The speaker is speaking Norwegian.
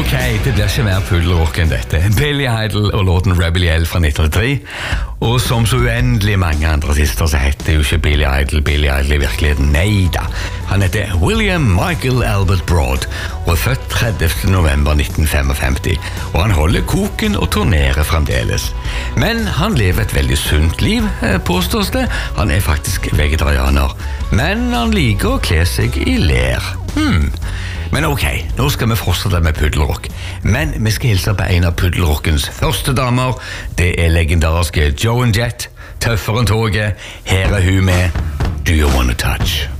Ok, det blir ikke mer puddelrock enn dette. Billy Idol og låten Rebel Yell fra 1983. Og som så uendelig mange andre artister så heter jo ikke Billy Idol i virkeligheten. Neida. Han heter William Michael Albert Broad og er født 30. november 1955. Og han holder koken og turnerer fremdeles. Men han lever et veldig sunt liv, påstås det. Han er faktisk vegetarianer. Men han liker å kle seg i ler. Men ok, nå skal vi fortsette med puddelrock. Men vi skal hilse på en av puddelrockens første damer. Det er legendariske Joan Jett, tøffere enn toget. Her er hun med Do You Wanna Touch?